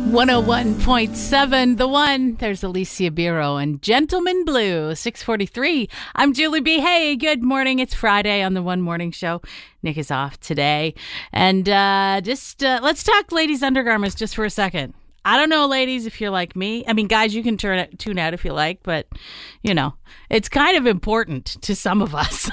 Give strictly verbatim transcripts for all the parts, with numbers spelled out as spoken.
one oh one point seven, The One. There's Alicia Biro and Gentleman Blue, six forty-three. I'm Julie B. Hey, good morning. It's Friday on the One Morning Show. Nick is off today. And uh, just uh, let's talk ladies' undergarments just for a second. I don't know, ladies, if you're like me. I mean, guys, you can turn it, tune out if you like, but, you know, it's kind of important to some of us.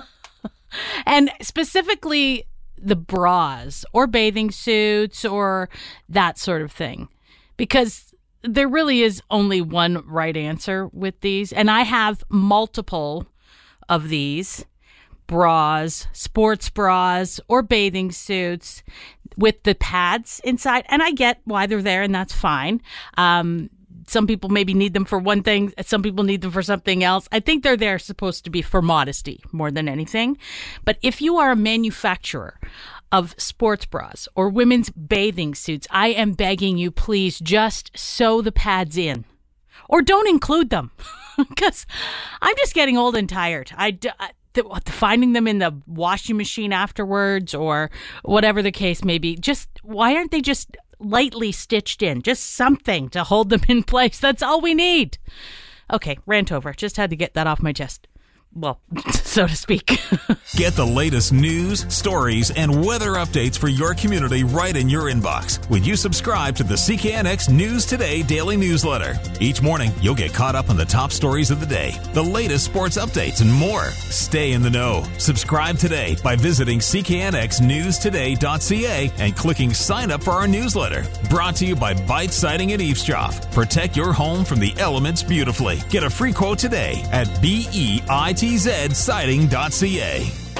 And specifically the bras or bathing suits or that sort of thing, because there really is only one right answer with these. And I have multiple of these bras, sports bras or bathing suits with the pads inside. And I get why they're there, and that's fine. Um, some people maybe need them for one thing. Some people need them for something else. I think they're there supposed to be for modesty more than anything. But if you are a manufacturer of sports bras or women's bathing suits, I am begging you, please just sew the pads in or don't include them, because I'm just getting old and tired. I, I the, finding them in the washing machine afterwards or whatever the case may be. Just why aren't they just lightly stitched in? Just something to hold them in place. That's all we need. Okay, rant over. Just had to get that off my chest. Well, so to speak. Get the latest news, stories, and weather updates for your community right in your inbox when you subscribe to the C K N X News Today daily newsletter. Each morning, you'll get caught up on the top stories of the day, the latest sports updates, and more. Stay in the know. Subscribe today by visiting c k n x news today dot c a and clicking sign up for our newsletter. Brought to you by Bite Siding and Eavesdrop. Protect your home from the elements beautifully. Get a free quote today at B E I T Z siding dot c a.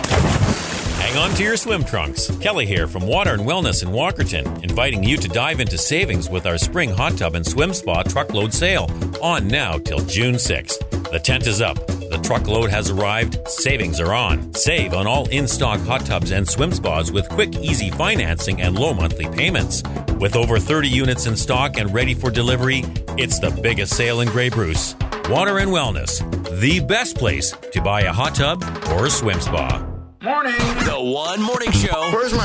Hang on to your swim trunks. Kelly here from Water and Wellness in Walkerton, inviting you to dive into savings with our spring hot tub and swim spa truckload sale, on now till June sixth. The tent is up. The truckload has arrived. Savings are on. Save on all in-stock hot tubs and swim spas with quick, easy financing and low monthly payments. With over thirty units in stock and ready for delivery, it's the biggest sale in Grey Bruce. Water and Wellness, the best place to buy a hot tub or a swim spa. Morning. The One Morning Show. Where's my